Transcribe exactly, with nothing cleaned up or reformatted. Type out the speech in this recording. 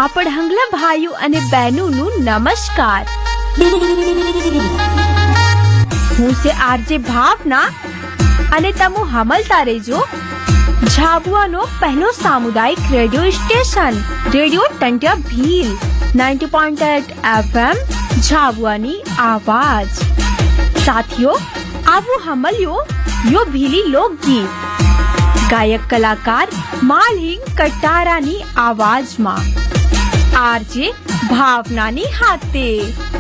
આપણા ભાઈઓ અને બહેનોનું નમસ્કાર. હું છે આરજે ભાવના અને તમે હમલતા રહેજો ઝાબુઆનો પહેલો સામુદાયિક radio station radio Tantya Bhil ninety point eight FM ઝાબુઆની આવાજ. સાથીઓ, આવું હમલ્યો યો ભીલી લોકગીત ગાયક કલાકાર માલહિંગ કટારાની આવાજમાં આરજે ભાવનાની હાથે.